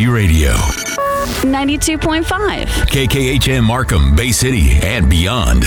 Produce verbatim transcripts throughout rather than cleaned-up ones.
Community Radio. ninety-two point five. K K H M Markham, Bay City, and beyond.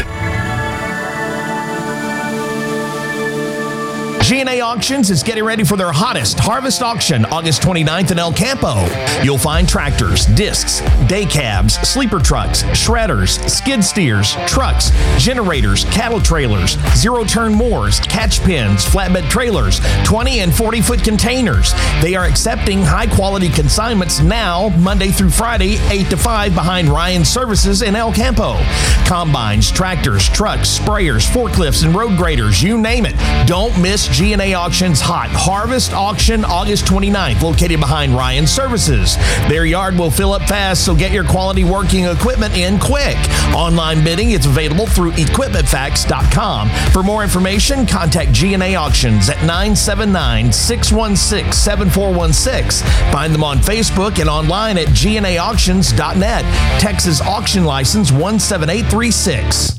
G and A Auctions is getting ready for their hottest harvest auction August twenty-ninth in El Campo. You'll find tractors, discs, day cabs, sleeper trucks, shredders, skid steers, trucks, generators, cattle trailers, zero-turn mowers, catch pens, flatbed trailers, twenty and forty-foot containers. They are accepting high-quality consignments now, Monday through Friday, eight to five behind Ryan Services in El Campo. Combines, tractors, trucks, sprayers, forklifts, and road graders, you name it. Don't miss G and A Auctions Hot Harvest Auction August twenty-ninth, located behind Ryan Services. Their yard will fill up fast, so get your quality working equipment in quick. Online bidding is available through equipment facts dot com. For more information, contact G and A Auctions at nine seven nine, six one six, seven four one six. Find them on Facebook and online at G and A auctions dot net. Texas Auction License one seven eight three six.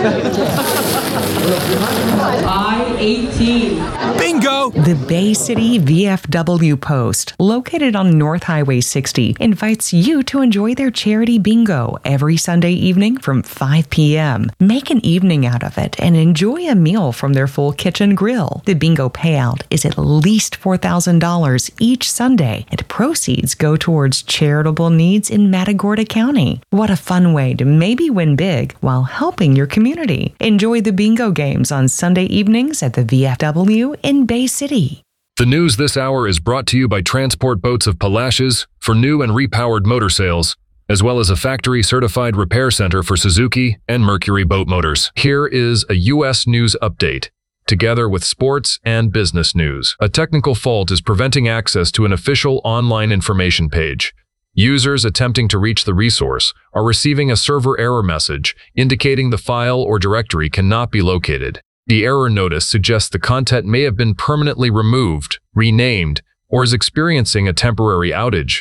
I eighteen. Bingo! The Bay City V F W Post, located on North Highway sixty, invites you to enjoy their charity bingo every Sunday evening from five p.m. Make an evening out of it and enjoy a meal from their full kitchen grill. The bingo payout is at least four thousand dollars each Sunday, and proceeds go towards charitable needs in Matagorda County. What a fun way to maybe win big while helping your community. Enjoy the bingo games on Sunday evenings at the V F W in Bay City. The news this hour is brought to you by Transport Boats of Palacios for new and repowered motor sales, as well as a factory-certified repair center for Suzuki and Mercury boat motors. Here is a U S news update, together with sports and business news. A technical fault is preventing access to an official online information page. Users attempting to reach the resource are receiving a server error message indicating the file or directory cannot be located. The error notice suggests the content may have been permanently removed, renamed, or is experiencing a temporary outage.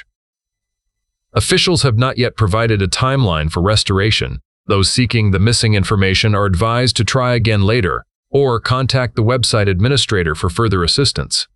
Officials have not yet provided a timeline for restoration. Those seeking the missing information are advised to try again later, or contact the website administrator for further assistance.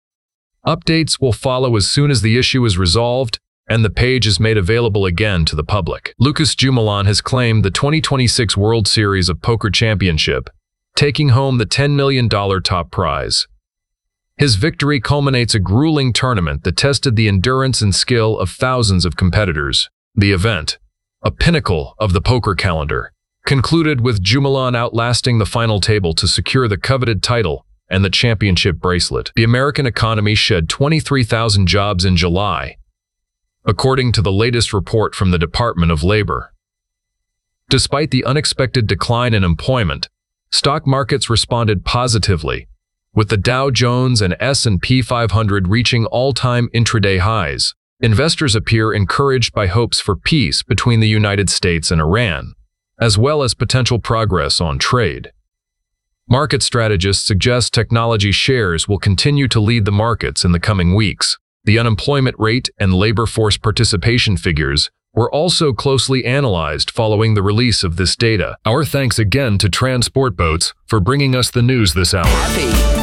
Updates will follow as soon as the issue is resolved and the page is made available again to the public. Lucas Jumelan has claimed the twenty twenty-six World Series of Poker Championship, taking home the ten million dollars top prize. His victory culminates a grueling tournament that tested the endurance and skill of thousands of competitors. The event, a pinnacle of the poker calendar, concluded with Jumelan outlasting the final table to secure the coveted title and the championship bracelet. The American economy shed twenty-three thousand jobs in July, according to the latest report from the Department of Labor. Despite the unexpected decline in employment, stock markets responded positively, with the Dow Jones and S and P five hundred reaching all-time intraday highs. Investors appear encouraged by hopes for peace between the United States and Iran, as well as potential progress on trade. Market strategists suggest technology shares will continue to lead the markets in the coming weeks. The unemployment rate and labor force participation figures were also closely analyzed following the release of this data. Our thanks again to Transport Boats for bringing us the news this hour. Happy.